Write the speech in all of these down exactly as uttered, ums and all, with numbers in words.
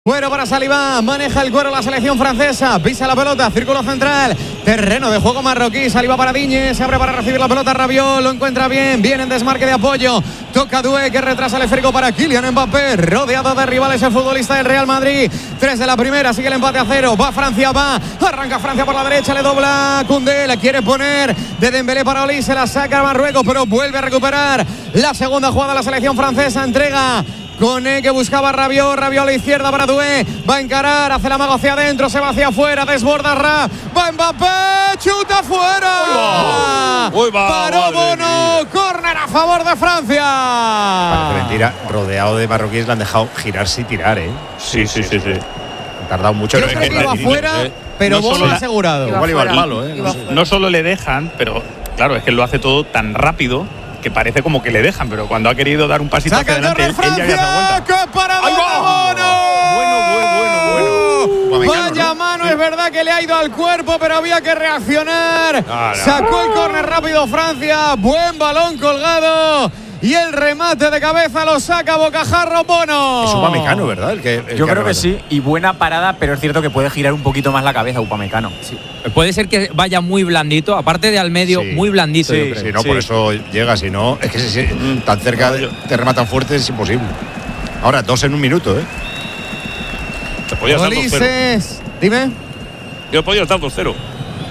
Cuero para Saliba, maneja el cuero la selección francesa, pisa la pelota, círculo central, terreno de juego marroquí, Saliba para Digne, se abre para recibir la pelota, Rabiot, lo encuentra bien, viene en desmarque de apoyo, toca Doué que retrasa el esférico para Kylian Mbappé, rodeado de rivales el futbolista del Real Madrid, tres de la primera, sigue el empate a cero, va Francia, va, arranca Francia por la derecha, le dobla Koundé, le quiere poner de Dembélé para Oli, se la saca a Marruecos, pero vuelve a recuperar la segunda jugada de la selección francesa, entrega Koné que buscaba Rabiot, Rabiot a la izquierda para Doué, va a encarar, hace la mago hacia adentro, se va hacia afuera, desborda Ra, va Mbappé, chuta fuera, Uy, va, paró Bono, córner a favor de Francia. Parece mentira, rodeado de marroquíes le han dejado girarse y tirar, ¿eh? Sí, sí, sí, sí. Han tardado mucho. Yo creo que iba afuera, pero no Bono solo ha la- asegurado. Igual iba al palo, ¿eh? No, no solo le dejan, pero claro, es que lo hace todo tan rápido que parece como que le dejan, pero cuando ha querido dar un pasito Saca hacia el adelante, córner él, él ya había dado Francia, vuelta. ¡qué parada ¡Ahí va! Bono! Bueno, bueno, bueno, bueno. Vaya ¿no? mano, es verdad que le ha ido al cuerpo, pero había que reaccionar. No, no. Sacó el córner rápido Francia, buen balón colgado y el remate de cabeza lo saca bocajarro Bono. Es Upamecano, ¿verdad? El que, el Yo que creo que arrebata. sí, y buena parada, pero es cierto que puede girar un poquito más la cabeza Upamecano. Sí. Puede ser que vaya muy blandito, aparte de al medio, Sí. muy blandito. Sí, yo creo. Si no, Sí. por eso llega, si no, es que si, si, tan cerca, de, te rematan fuerte es imposible. Ahora, dos en un minuto, ¿eh? Te podía estar dos cero. Ulises, dime. Yo podía estar dos cero.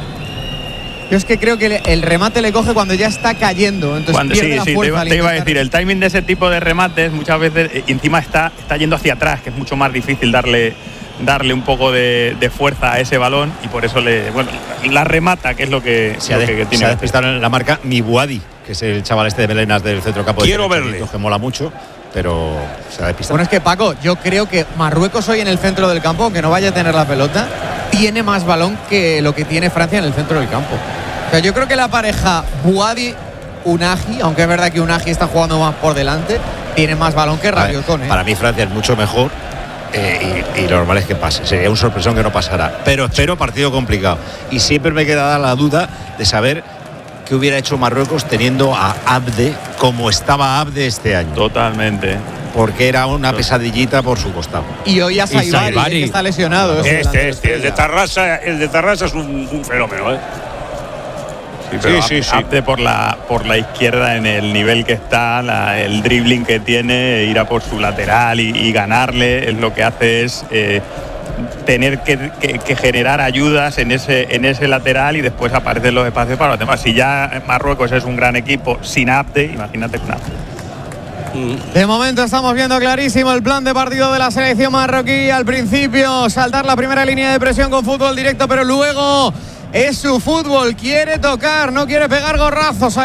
Yo es que creo que le- el remate le coge cuando ya está cayendo, entonces Cuando, pierde sí, la sí, te fuerza iba, al te iba a intentar- decir, el timing de ese tipo de remates muchas veces eh, encima está, está yendo hacia atrás, que es mucho más difícil darle, darle un poco de, de fuerza a ese balón y por eso le, bueno, la remata, que es lo que, Se ha, lo de- que, que se tiene ha que hacer. despistado en la marca Mibuadi, que es el chaval este de Melenas del centro campo. Quiero de verle. Que mola mucho, pero se ha despistado. Bueno, es que Paco, yo creo que Marruecos hoy en el centro del campo, aunque no vaya a tener la pelota, tiene más balón que lo que tiene Francia en el centro del campo. O sea, yo creo que la pareja Buadi-Unagi, aunque es verdad que Unagi está jugando más por delante, tiene más balón que A ver, Rabiot, ¿eh? Para mí Francia es mucho mejor eh, y, y lo normal es que pase. Sería un sorpresón que no pasara. Pero espero partido complicado. Y siempre me queda la duda de saber qué hubiera hecho Marruecos teniendo a Abde como estaba Abde este año. Totalmente. Porque era una pesadillita por su costado. Y hoy a Saibari, Saibari. que está lesionado. es el Este, delantero este, el de estrella. Tarrasa, el de Tarrasa es un, un fenómeno, ¿eh? Sí, pero Sí, sí, sí. Abde por la, por la izquierda en el nivel que está, la- el dribbling que tiene, ir a por su lateral y, y ganarle, es lo que hace es eh, tener que, que- que generar ayudas en ese, en ese lateral y después aparecen los espacios para los demás. Si ya Marruecos es un gran equipo sin Abde, imagínate con Abde. De momento estamos viendo clarísimo el plan de partido de la selección marroquí. Al principio, saltar la primera línea de presión con fútbol directo, pero luego es su fútbol. Quiere tocar, no quiere pegar gorrazos.